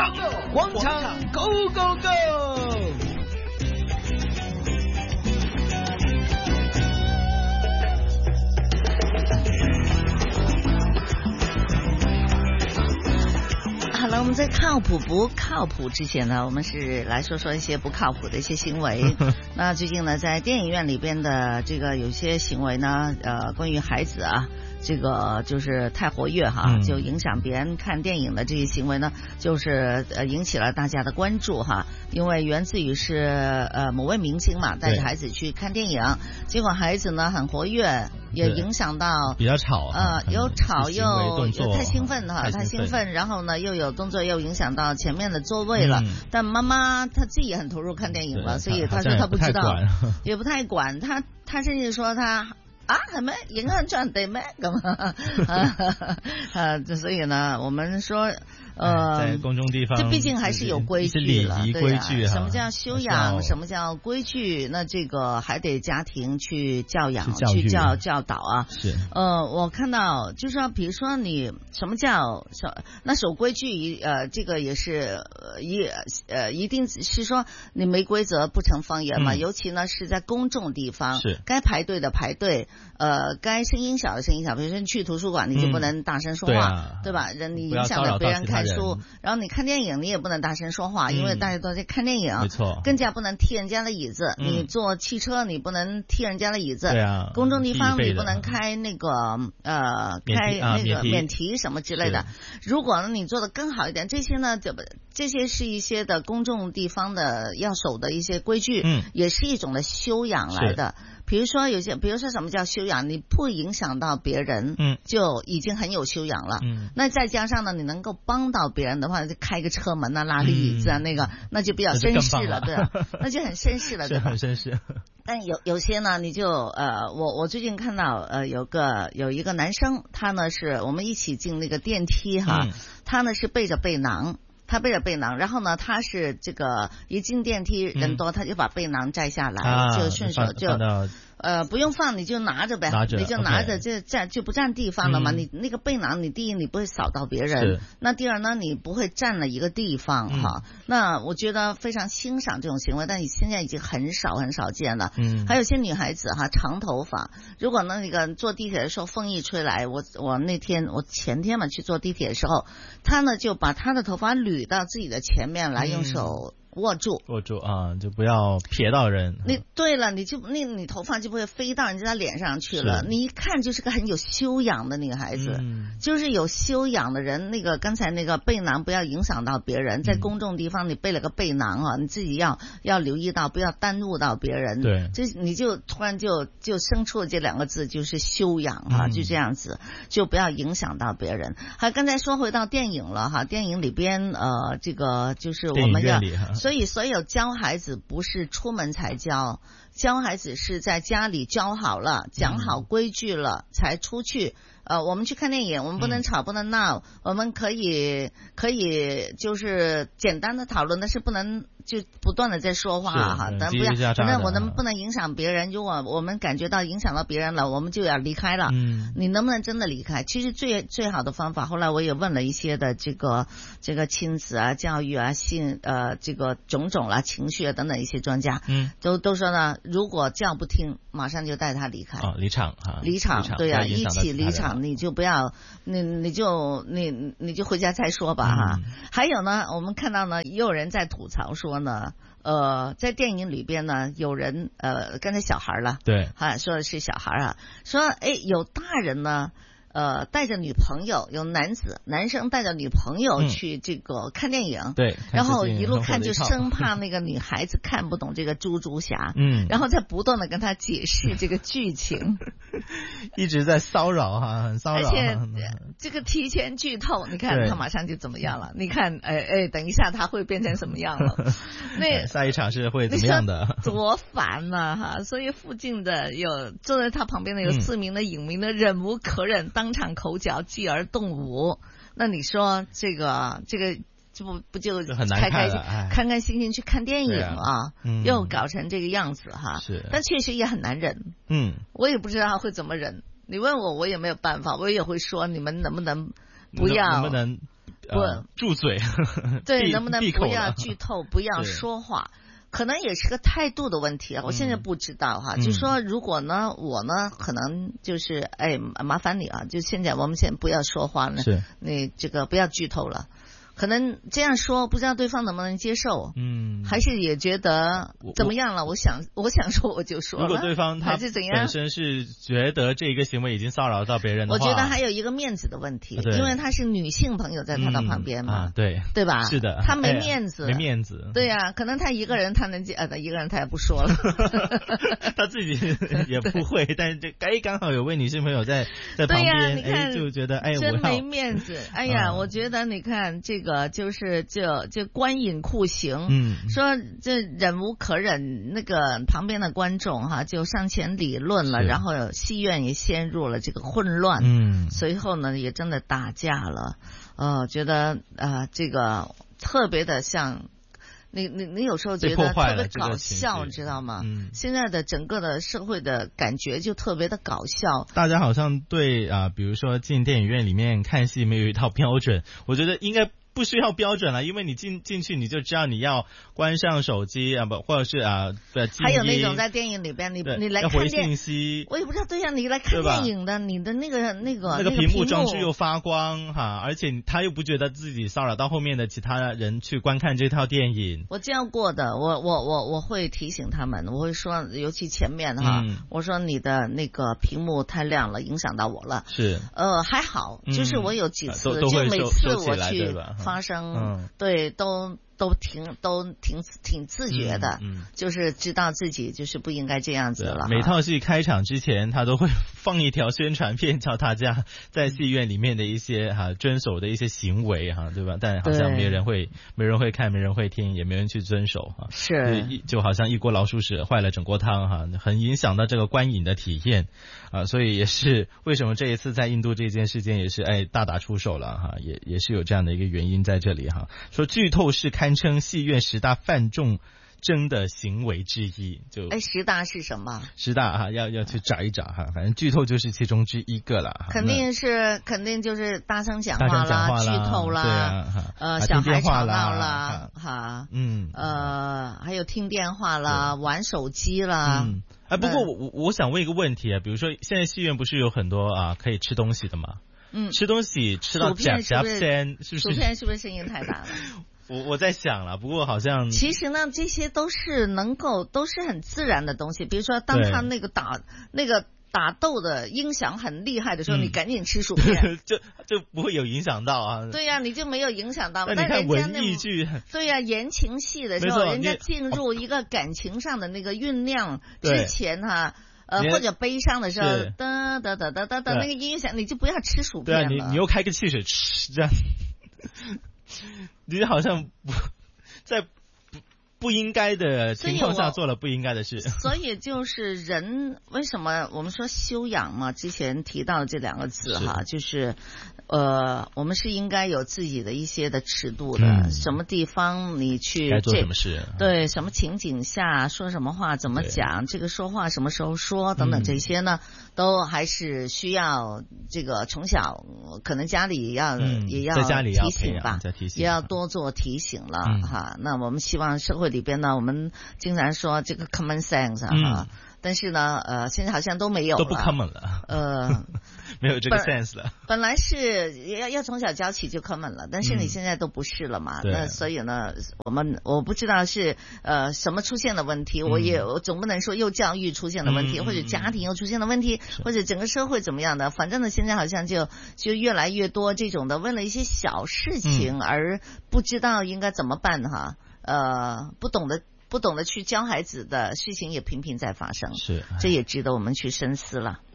广场 Go Go Go！ 好了，我们在靠谱不靠谱之前呢，我们是来说说一些不靠谱的一些行为。那最近呢，在电影院里边的这个有些行为呢，关于孩子啊，这个就是太活跃哈，就影响别人看电影的这些行为呢，就是引起了大家的关注哈。因为源自于是某位明星嘛，带着孩子去看电影，结果孩子呢很活跃。也影响到比较吵有吵又太兴奋哈，太兴奋，然后呢又有动作，又影响到前面的座位了。但妈妈她自己也很投入看电影了，所以她说她不知道，也不太管。她甚至说她係咪影響咗人哋咩咁所以呢，我们说。 在公众地方， 这毕竟还是有规矩了， 礼仪规矩哈。什么叫修养？什么叫规矩？那这个还得家庭去教养、去教导啊。 是。 我看到就是说，比如说你什么叫那守规矩？这个也是一定是说你没规则不成方圆嘛。尤其呢是在公众地方， 是该排队的排队，该声音小的声音小。比如说你去图书馆，你就不能大声说话，对吧？你影响了别人看书，然后你看电影你也不能大声说话，因为大家都在看电影， 没错， 更加不能踢人家的椅子。你坐汽车你不能踢人家的椅子， 对啊， 公众地方你不能开那个开那个免提什么之类的。如果呢你做的更好一点，这些呢这些是一些的公众地方的要守的一些规矩，也是一种的修养来的。比如说比如说什么叫修养？你不影响到别人，就已经很有修养了。那再加上呢，你能够帮到别人的话，就开个车门啊，拉个椅子啊，那就比较绅士了，对吧？那就很绅士了，对吧？ 很绅士。 但有些呢，你就我最近看到有一个男生，他呢是我们一起进那个电梯哈，他呢是背着背囊。他背着背囊，然后呢，他是这个一进电梯人多，他就把背囊摘下来，就顺手就不用放，你就拿着呗，你就拿着，这就不占地方了嘛。你那个背囊，你第一你不会扫到别人，那第二呢，你不会占了一个地方哈。那我觉得非常欣赏这种行为，但你现在已经很少见了。还有些女孩子哈，长头发，如果那个坐地铁的时候风一吹来，我前天嘛去坐地铁的时候，她呢就把她的头发捋到自己的前面来，用手握住啊，就不要撇到人。 对了，你头发就不会飞到人家脸上去了。你一看就是个很有修养的女孩子，就是有修养的人。刚才那个背囊不要影响到别人，在公众地方你背了个背囊啊，你自己要留意到，不要耽误到别人。 对， 这你就突然就生出了这两个字，就是修养啊，就这样子，就不要影响到别人。还刚才说回到电影了哈，电影里边这个就是我们要。所以所有教孩子不是出门才教孩子是在家里教好了，讲好规矩了才出去。我们去看电影，我们不能吵不能闹，我们可以就是简单的讨论，但是不能就不断的在说话哈，但不要，反正不能影响别人。如果我们感觉到影响到别人了，我们就要离开了。你能不能真的离开？其实最好的方法，后来我也问了一些的这个亲子啊、教育啊、这个种种啦、情绪啊等等一些专家，都说呢，如果叫不听，马上就带他离开。 离场哈， 离场，对啊，一起离场。你就不要，你就回家再说吧哈。还有呢，我们看到呢，也有人在吐槽说呢，在电影里边呢，有人刚才小孩了， 对， 说的是小孩啊，说有大人呢。带着女朋友，有男生带着女朋友去这个看电影， 对， 然后一路看就生怕那个女孩子看不懂这个猪猪侠，然后再不断的跟他解释这个剧情， 一直在骚扰哈，很骚扰， 而且这个提前剧透，你看他马上就怎么样了？你看，等一下他会变成什么样了？那下一场是会怎么样的？ 多烦呐哈！所以附近的坐在他旁边的有4名的影迷呢，忍无可忍，当场口角，继而动武。那你说这个不就开心去看电影啊？又搞成这个样子哈。 是， 但确实也很难忍。我也不知道他会怎么忍。你问我也没有办法，我也会说你们能不能不要， 能不能住嘴， 对，能不能不要了剧透，不要说话？可能也是个态度的问题啊，我现在不知道哈。就说如果呢，我呢可能就是麻烦你啊，就现在我们先不要说话呢， 是你这个不要剧透了。可能这样说，不知道对方能不能接受，还是也觉得怎么样了？我想说我就说了。 如果对方他本身是觉得这个行为已经骚扰到别人的话， 我觉得还有一个面子的问题，因为他是女性朋友在他的旁边嘛， 对吧？ 是的， 他没面子， 没面子。 对呀，可能他一个人他能一个人他也不说了， 他自己也不会，但是刚好有位女性朋友在旁边，就觉得真没面子。哎呀，我觉得你看这个。就是就官引酷刑，说这忍无可忍，那个旁边的观众哈就上前理论了，然后戏院也陷入了这个混乱，随后呢也真的打架了，觉得这个特别的像。你有时候觉得特别搞笑，知道吗？现在的整个的社会的感觉就特别的搞笑。 大家好像对比如说进电影院里面看戏没有一套标准，我觉得应该不需要标准了，因为你进去你就知道你要关上手机或者是还有那种在电影里边你来看回信息， 我也不知道对呀，你来看电影的，你的那个屏幕装置又发光哈，而且他又不觉得自己骚扰到后面的其他人去观看这套电影。 我这样过的，我会提醒他们，我会说，尤其前面哈，我说你的那个屏幕太亮了，影响到我了。 是还好，就是我有几次，就每次我去发生，对，都挺自觉的，就是知道自己就是不应该这样子了。 每套戏开场之前，他都会放一条宣传片，教大家在戏院里面的一些遵守的一些行为对吧？但好像没人会看，没人会听，也没人去遵守是， 就好像一锅老鼠屎坏了整锅汤很影响到这个观影的体验所以也是为什么这一次在印度这件事件也是大打出手了也是有这样的一个原因在这里说剧透是堪称戏院10大犯众争的行为之一。就 10大是什么 ？10大要去找一找反正剧透就是其中之一个了。 肯定就是大声讲话啦，剧透啦，小孩吵闹啦还有听电话啦，玩手机啦。 不过我想问一个问题比如说现在戏院不是有很多可以吃东西的吗？吃东西吃到夹先，是不是？ 薯片是不是声音太大了？ 我在想了，不过好像其实呢，这些都是都是很自然的东西。比如说，当他那个打斗的音响很厉害的时候，你赶紧吃薯片， 就不会有影响到对呀，你就没有影响到。 但你看文艺剧， 对呀，言情戏的时候，人家进入一个感情上的那个酝酿之前或者悲伤的时候，哒哒哒哒哒哒，那个音响你就不要吃薯片了。 对你又开个汽水吃这样。你好像在不应该的情况下做了不应该的事， 所以就是人为什么我们说修养嘛？之前提到这2个字就是我们是应该有自己的一些的尺度的，什么地方你去该做什么事， 对，什么情景下说什么话，怎么讲，这个说话什么时候说等等这些呢，都还是需要这个从小可能家里也要在家里提醒吧， 也要多做提醒了那我们希望社会里边呢，我们经常说这个 common sense 但是呢现在好像都没有了， 都不 common 了没有这个 sense 了。 本来是要从小教起就 common 了，但是你现在都不是了嘛。那所以呢，我不知道是什么出现的问题，我总不能说又教育出现的问题，或者家庭又出现的问题，或者整个社会怎么样的。反正呢，现在好像就越来越多这种的，为了一些小事情而不知道应该怎么办不懂得去教孩子的事情也频频在发生， 是， 这也值得我们去深思了。